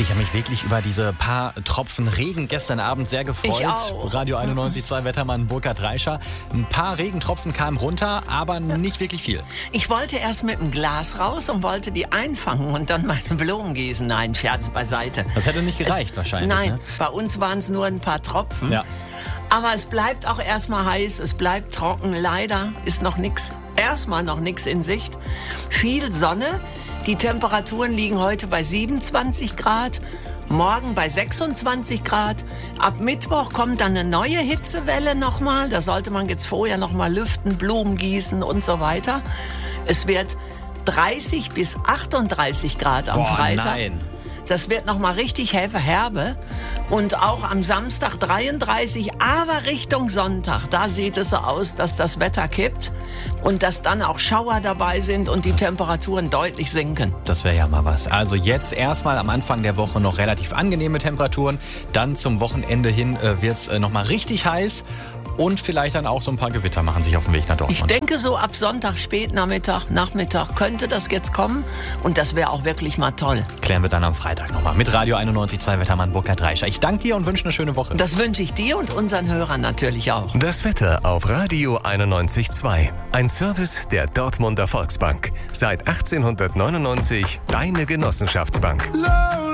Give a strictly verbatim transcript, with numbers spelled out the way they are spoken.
Ich habe mich wirklich über diese paar Tropfen Regen gestern Abend sehr gefreut. Ich auch. Radio einundneunzig Komma zwei Wettermann Burkhard Reischer. Ein paar Regentropfen kamen runter, aber nicht wirklich viel. Ich wollte erst mit dem Glas raus und wollte die einfangen und dann meine Blumen gießen. Nein, Scherz beiseite. Das hätte nicht gereicht es, wahrscheinlich. Nein, ne? bei uns waren es nur ein paar Tropfen. Ja. Aber es bleibt auch erstmal heiß, es bleibt trocken. Leider ist noch nichts, erstmal noch nichts in Sicht. Viel Sonne. Die Temperaturen liegen heute bei siebenundzwanzig Grad. Morgen bei sechsundzwanzig Grad. Ab Mittwoch kommt dann eine neue Hitzewelle nochmal. Da sollte man jetzt vorher nochmal lüften, Blumen gießen und so weiter. Es wird dreißig bis achtunddreißig Grad am Boah, Freitag. Nein. Das wird nochmal richtig herbe. Und auch am Samstag dreiunddreißig, aber Richtung Sonntag, da sieht es so aus, dass das Wetter kippt und dass dann auch Schauer dabei sind und die Temperaturen deutlich sinken. Das wäre ja mal was. Also jetzt erstmal am Anfang der Woche noch relativ angenehme Temperaturen. Dann zum Wochenende hin äh, wird es äh, nochmal richtig heiß. Und vielleicht dann auch so ein paar Gewitter machen sich auf den Weg nach Dortmund. Ich denke, so ab Sonntag, Spätnachmittag, Nachmittag könnte das jetzt kommen. Und das wäre auch wirklich mal toll. Klären wir dann am Freitag nochmal mit Radio einundneunzig Komma zwei Wettermann Burkhard Reischer. Ich danke dir und wünsche eine schöne Woche. Das wünsche ich dir und unseren Hörern natürlich auch. Das Wetter auf Radio einundneunzig Komma zwei. Ein Service der Dortmunder Volksbank. Seit achtzehnhundertneunundneunzig deine Genossenschaftsbank.